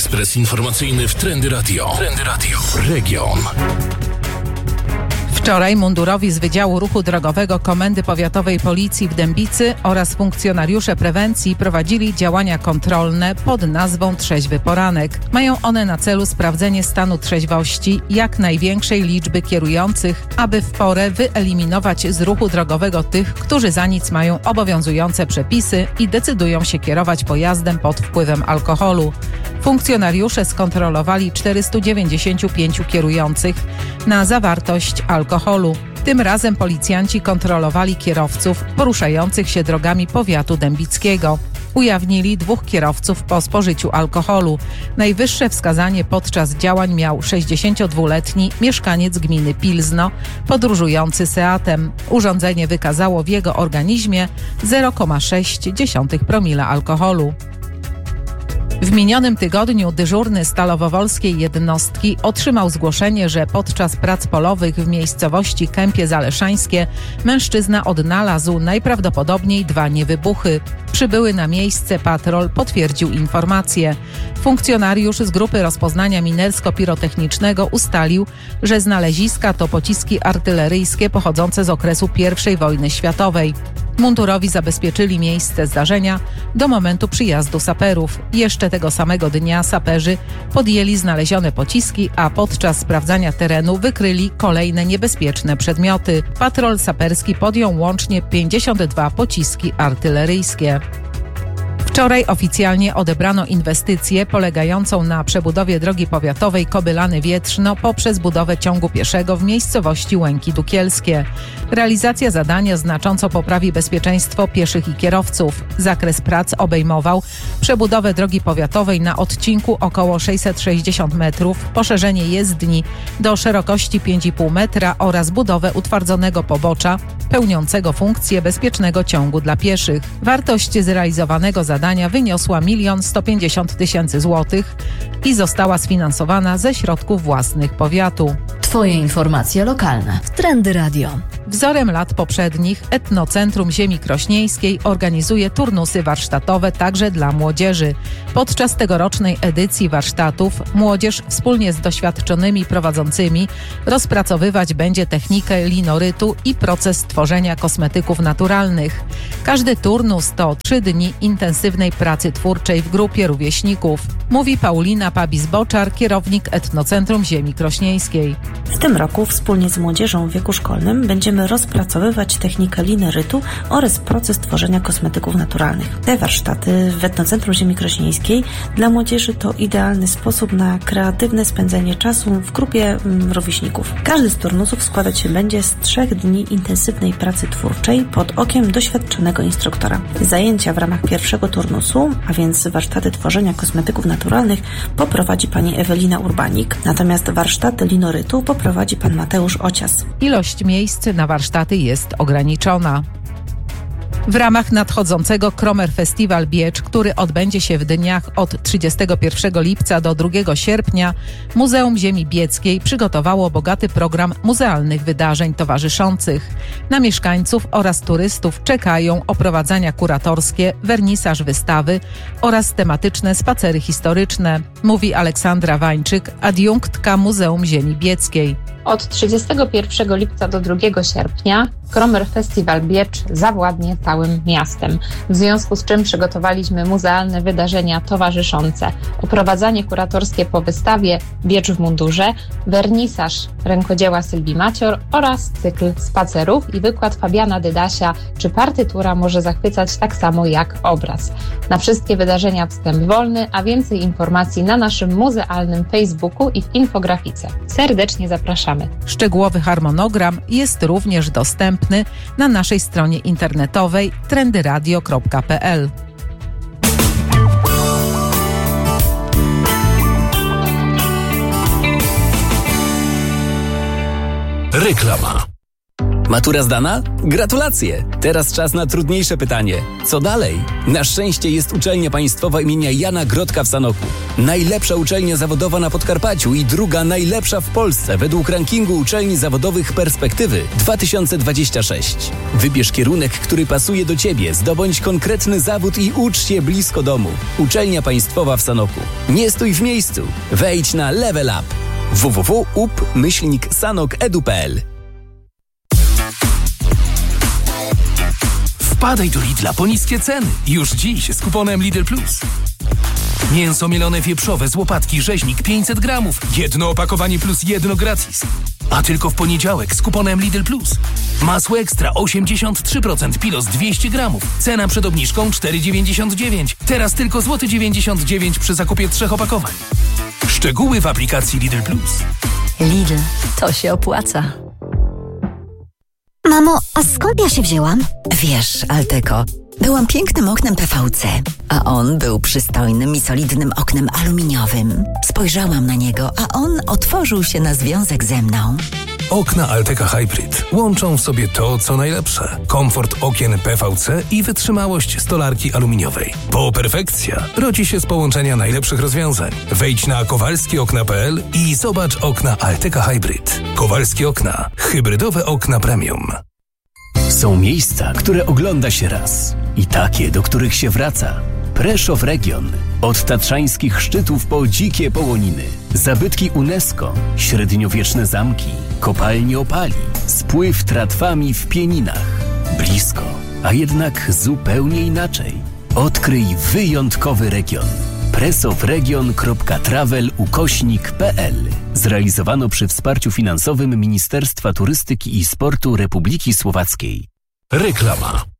Ekspres informacyjny w Trendy Radio. Trendy Radio. Region. Wczoraj mundurowi z Wydziału Ruchu Drogowego Komendy Powiatowej Policji w Dębicy oraz funkcjonariusze prewencji prowadzili działania kontrolne pod nazwą Trzeźwy Poranek. Mają one na celu sprawdzenie stanu trzeźwości jak największej liczby kierujących, aby w porę wyeliminować z ruchu drogowego tych, którzy za nic mają obowiązujące przepisy i decydują się kierować pojazdem pod wpływem alkoholu. Funkcjonariusze skontrolowali 495 kierujących na zawartość alkoholu. Tym razem policjanci kontrolowali kierowców poruszających się drogami powiatu dębickiego. Ujawnili 2 kierowców po spożyciu alkoholu. Najwyższe wskazanie podczas działań miał 62-letni mieszkaniec gminy Pilzno, podróżujący Seatem. Urządzenie wykazało w jego organizmie 0,6 promila alkoholu. W minionym tygodniu dyżurny stalowowolskiej jednostki otrzymał zgłoszenie, że podczas prac polowych w miejscowości Kępie Zaleszańskie mężczyzna odnalazł najprawdopodobniej 2 niewybuchy. Przybyły na miejsce patrol potwierdził informację. Funkcjonariusz z grupy rozpoznania minersko-pirotechnicznego ustalił, że znaleziska to pociski artyleryjskie pochodzące z okresu I wojny światowej. Mundurowi zabezpieczyli miejsce zdarzenia do momentu przyjazdu saperów. Jeszcze tego samego dnia saperzy podjęli znalezione pociski, a podczas sprawdzania terenu wykryli kolejne niebezpieczne przedmioty. Patrol saperski podjął łącznie 52 pociski artyleryjskie. Wczoraj oficjalnie odebrano inwestycję polegającą na przebudowie drogi powiatowej Kobylany-Wietrzno poprzez budowę ciągu pieszego w miejscowości Łęki Dukielskie. Realizacja zadania znacząco poprawi bezpieczeństwo pieszych i kierowców. Zakres prac obejmował przebudowę drogi powiatowej na odcinku około 660 metrów, poszerzenie jezdni do szerokości 5,5 metra oraz budowę utwardzonego pobocza pełniącego funkcję bezpiecznego ciągu dla pieszych. Wartość zrealizowanego zadania wyniosła 1 150 000 złotych i została sfinansowana ze środków własnych powiatu. Twoje informacje lokalne w Trendy Radio. Wzorem lat poprzednich Etnocentrum Ziemi Krośnieńskiej organizuje turnusy warsztatowe także dla młodzieży. Podczas tegorocznej edycji warsztatów młodzież wspólnie z doświadczonymi prowadzącymi rozpracowywać będzie technikę linorytu i proces tworzenia kosmetyków naturalnych. Każdy turnus to 3 dni intensywnej pracy twórczej w grupie rówieśników, mówi Paulina Pabis-Boczar, kierownik Etnocentrum Ziemi Krośnieńskiej. W tym roku wspólnie z młodzieżą w wieku szkolnym będziemy rozpracowywać technikę linorytu oraz proces tworzenia kosmetyków naturalnych. Te warsztaty w Etnocentrum Ziemi Krośnieńskiej dla młodzieży to idealny sposób na kreatywne spędzenie czasu w grupie rówieśników. Każdy z turnusów składać się będzie z 3 dni intensywnej pracy twórczej pod okiem doświadczonego instruktora. Zajęcia w ramach pierwszego turnusu, a więc warsztaty tworzenia kosmetyków naturalnych, poprowadzi pani Ewelina Urbanik, natomiast warsztaty linorytu poprowadzi pan Mateusz Ocias. Ilość miejsc na warsztaty jest ograniczona. W ramach nadchodzącego Kromer Festiwal Biecz, który odbędzie się w dniach od 31 lipca do 2 sierpnia, Muzeum Ziemi Bieckiej przygotowało bogaty program muzealnych wydarzeń towarzyszących. Na mieszkańców oraz turystów czekają oprowadzania kuratorskie, wernisaż wystawy oraz tematyczne spacery historyczne, mówi Aleksandra Wańczyk, adiunktka Muzeum Ziemi Bieckiej. Od 31 lipca do 2 sierpnia Kromer Festiwal Biecz zawładnie całym miastem, w związku z czym przygotowaliśmy muzealne wydarzenia towarzyszące, oprowadzanie kuratorskie po wystawie Biecz w mundurze, wernisaż rękodzieła Sylwii Macior oraz cykl spacerów i wykład Fabiana Dydasia, czy partytura może zachwycać tak samo jak obraz. Na wszystkie wydarzenia wstęp wolny, a więcej informacji na naszym muzealnym Facebooku i w infografice. Serdecznie zapraszamy. Szczegółowy harmonogram jest również dostępny na naszej stronie internetowej trendyradio.pl. Reklama. Matura zdana? Gratulacje! Teraz czas na trudniejsze pytanie. Co dalej? Na szczęście jest uczelnia państwowa imienia Jana Grodka w Sanoku. Najlepsza uczelnia zawodowa na Podkarpaciu i druga najlepsza w Polsce według rankingu uczelni zawodowych Perspektywy 2026. Wybierz kierunek, który pasuje do Ciebie, zdobądź konkretny zawód i ucz się blisko domu. Uczelnia państwowa w Sanoku. Nie stój w miejscu. Wejdź na Level Up. www.up-sanok.edu.pl. Wpadaj do Lidla po niskie ceny. Już dziś z kuponem Lidl Plus. Mięso mielone wieprzowe z łopatki rzeźnik 500 gramów. Jedno opakowanie plus jedno gratis. A tylko w poniedziałek z kuponem Lidl Plus. Masło ekstra 83% Pilos 200 gramów. Cena przed obniżką 4,99. Teraz tylko złoty 99 przy zakupie 3 opakowań. Szczegóły w aplikacji Lidl Plus. Lidl, to się opłaca. Mamo, a skąd ja się wzięłam? Wiesz, Alteko, byłam pięknym oknem PVC, a on był przystojnym i solidnym oknem aluminiowym. Spojrzałam na niego, a on otworzył się na związek ze mną. Okna Alteka Hybrid łączą w sobie to, co najlepsze. Komfort okien PVC i wytrzymałość stolarki aluminiowej. Bo perfekcja rodzi się z połączenia najlepszych rozwiązań. Wejdź na kowalskiokna.pl i zobacz okna Alteka Hybrid. Kowalskie Okna. Hybrydowe okna premium. Są miejsca, które ogląda się raz i takie, do których się wraca. Preszów Region. Od tatrzańskich szczytów po dzikie połoniny. Zabytki UNESCO, średniowieczne zamki, kopalnie opali, spływ tratwami w Pieninach. Blisko, a jednak zupełnie inaczej. Odkryj wyjątkowy region. presofregion.travel/pl. Zrealizowano przy wsparciu finansowym Ministerstwa Turystyki i Sportu Republiki Słowackiej. Reklama.